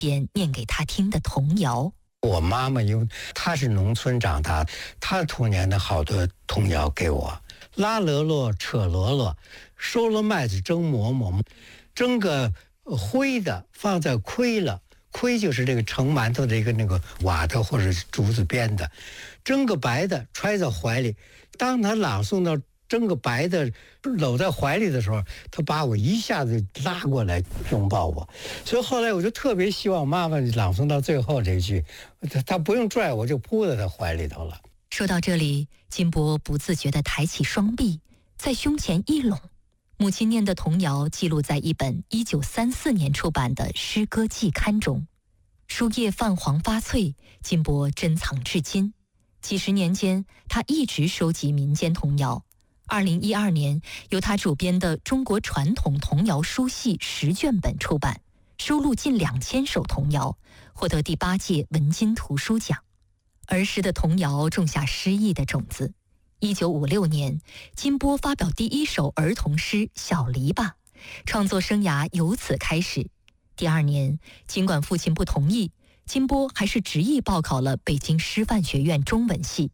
便念给他听的童谣。 我妈妈因为她是农村长大，她童年的好多童谣给我。拉箩箩扯箩箩，收了麦子蒸馍馍，蒸个灰的放在盔了，盔就是这个盛馒头的一个那个瓦的或者竹子编的，蒸个白的揣在怀里。当他朗诵到蒸个白的搂在怀里的时候，他把我一下子拉过来拥抱我。所以后来我就特别希望妈妈朗诵到最后这句，他不用拽我就扑在他怀里头了。 说到这里，金波不自觉地抬起双臂，在胸前一拢。母亲念的童谣记录在一本1934年出版的诗歌季刊中，书页泛黄发脆，金波珍藏至今。几十年间，他一直收集民间童谣。2012年，由他主编的《中国传统童谣书系10卷本》出版，收录近2000首童谣，获得第8届文津图书奖。儿时的童谣种下诗意的种子。1956年，金波发表第1首儿童诗《小篱笆》，创作生涯由此开始。第2年，尽管父亲不同意，金波还是执意报考了北京师范学院中文系。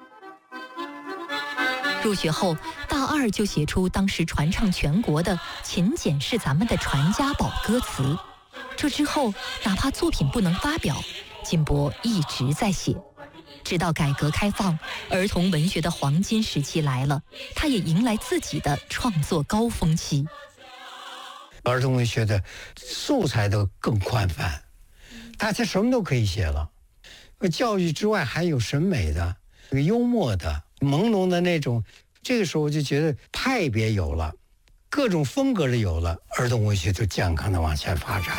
入学后，大2就写出当时传唱全国的《勤俭是咱们的传家宝》歌词。这之后，哪怕作品不能发表，金波一直在写。直到改革开放，儿童文学的黄金时期来了，他也迎来自己的创作高峰期。 儿童文学的素材都更宽泛，大家什么都可以写了。教育之外还有审美的、幽默的、朦胧的那种。这个时候我就觉得派别有了，各种风格的有了，儿童文学就健康的往前发展。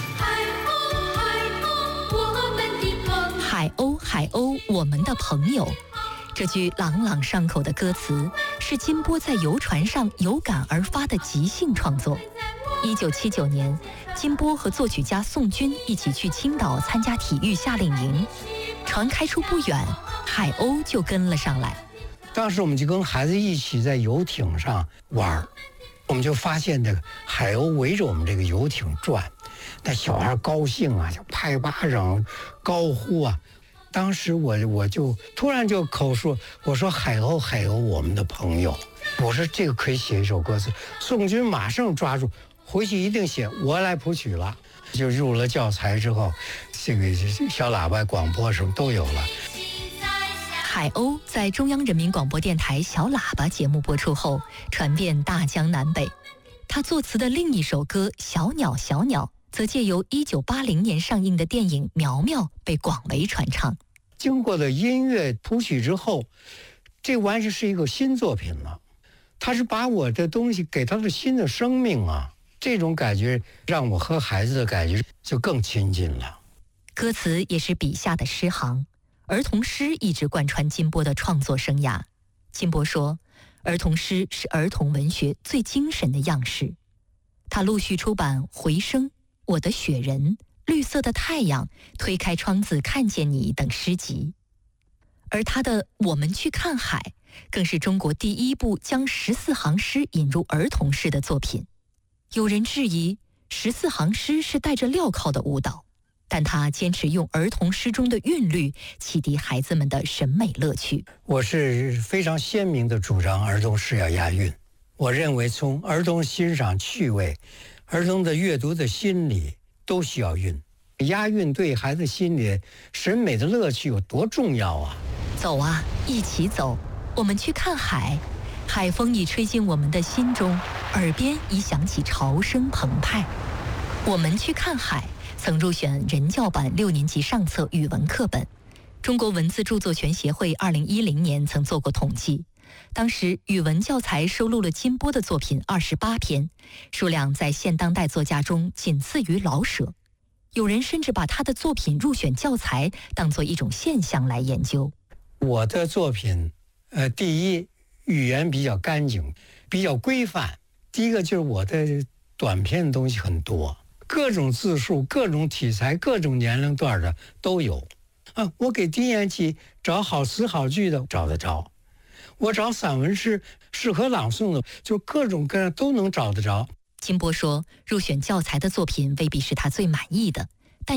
海鸥，海鸥，我们的朋友。这句朗朗上口的歌词是金波在游船上有感而发的即兴创作。1979年，金波和作曲家宋军一起去青岛参加体育夏令营，船开出不远，海鸥就跟了上来。 当时我们就跟孩子一起在游艇上玩，我们就发现这个海鸥围着我们这个游艇转，那小孩高兴啊，就拍巴掌、高呼啊。当时我就突然就口述，我说海鸥，海鸥，我们的朋友。我说这个可以写一首歌词。宋军马上抓住，回去一定写，我来谱曲了。就入了教材之后，这个小喇叭广播什么都有了。 海鸥在中央人民广播电台小喇叭节目播出后，传遍大江南北。他作词的另一首歌《小鸟小鸟》则借由1980年上映的电影《苗苗》被广为传唱。 经过了音乐谱曲之后，这完全是一个新作品了。他是把我的东西给他了新的生命啊，这种感觉让我和孩子的感觉就更亲近了。 歌词也是笔下的诗行，儿童诗一直贯穿金波的创作生涯。金波说，儿童诗是儿童文学最精神的样式。他陆续出版《回声》《我的雪人》《绿色的太阳》《推开窗子看见你》等诗集。而他的《我们去看海》更是中国第一部将14行诗引入儿童诗的作品。有人质疑14行诗是带着镣铐的舞蹈，但他坚持用儿童诗中的韵律启迪孩子们的审美乐趣。 我是非常鲜明地主张儿童诗要押韵。我认为从儿童欣赏趣味、儿童的阅读的心理都需要韵。押韵对孩子心理审美的乐趣有多重要啊！ 走啊，一起走，我们去看海。海风已吹进我们的心中，耳边已响起潮声澎湃。我们去看海曾入选人教版6年级上册语文课本。中国文字著作权协会2010年曾做过统计，当时语文教材收录了金波的作品28篇，数量在现当代作家中仅次于老舍。有人甚至把他的作品入选教材当作一种现象来研究。 我的作品，第一，语言比较干净，比较规范。第一个就是我的短篇的东西很多，各种字数、各种题材、各种年龄段的都有。我给低年级找好词好句的找得着，我找散文诗适合朗诵的，就各种各样都能找得着。 金波说，入选教材的作品未必是他最满意的，